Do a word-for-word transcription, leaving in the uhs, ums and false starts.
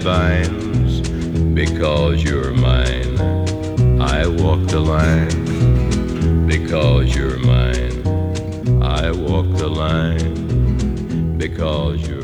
binds, because you're mine. I walk the line, because you're mine. I walk the line, because you're